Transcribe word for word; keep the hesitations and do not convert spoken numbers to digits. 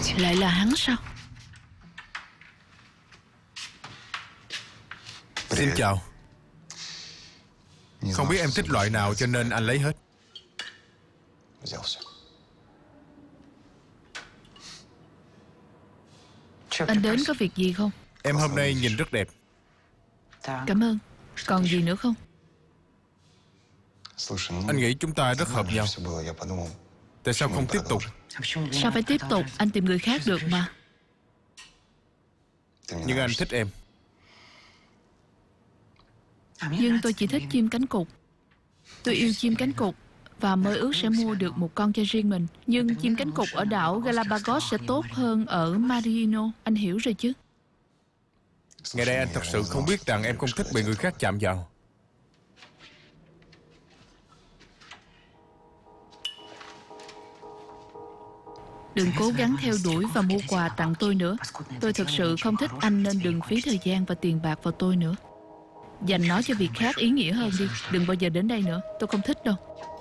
Lại là hắn sao? Xin chào. Không biết em thích loại nào cho nên anh lấy hết. Anh đến có việc gì không? Em hôm nay nhìn rất đẹp. Cảm ơn. Còn gì nữa không? Anh nghĩ chúng ta rất hợp nhau. Tại sao không tiếp tục? Sao phải tiếp tục? Anh tìm người khác được mà. Nhưng anh thích em. Nhưng tôi chỉ thích chim cánh cụt. Tôi yêu chim cánh cụt và mơ ước sẽ mua được một con cho riêng mình. Nhưng chim cánh cụt ở đảo Galapagos sẽ tốt hơn ở Marino. Anh hiểu rồi chứ? Ngày đây anh thật sự không biết rằng em không thích bị người khác chạm vào. Đừng cố gắng theo đuổi và mua quà tặng tôi nữa. Tôi thực sự không thích anh nên đừng phí thời gian và tiền bạc vào tôi nữa. Dành nó cho việc khác ý nghĩa hơn đi. Đừng bao giờ đến đây nữa. Tôi không thích đâu.